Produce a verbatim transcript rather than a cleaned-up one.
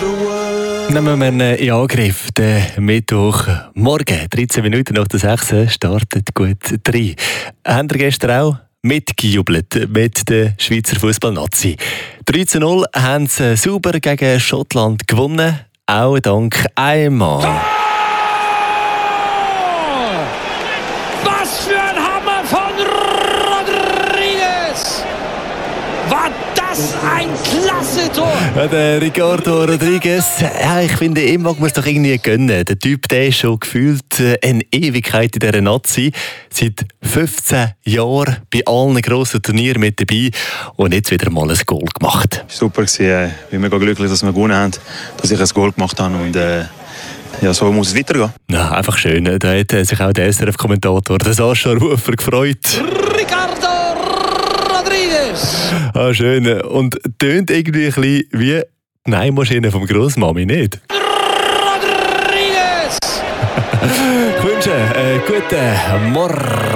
Nehmen wir einen in Angriff. Der Mittwoch morgen, dreizehn Minuten nach der sechs, startet gut drei. Habt ihr gestern auch mitgejubelt mit der Schweizer Fußballnazi? drei zu null haben sie sauber gegen Schottland gewonnen, auch dank einmal. Was für ein Hammer von Rodriguez! War das ein klasse Tor! Ja, der Ricardo Rodriguez, ja, ich finde, ihm mag man es doch irgendwie gönnen. Der Typ, der ist schon gefühlt eine Ewigkeit in dieser Nazi. Seit fünfzehn Jahren bei allen grossen Turnieren mit dabei und jetzt wieder mal ein Goal gemacht. Super gewesen. Ich bin mega glücklich, dass wir gewonnen haben, dass ich ein Goal gemacht habe und äh, ja, so muss es weitergehen. Ja, einfach schön. Da hat sich auch der S R F-Kommentator, der Sascha Rufer, gefreut. Ricardo Rodriguez! Ah, schön. Und tönt irgendwie ein bisschen wie die Nähmaschine vom Grossmami, nicht? Rodriguez! Ich wünsche einen guten Morgen.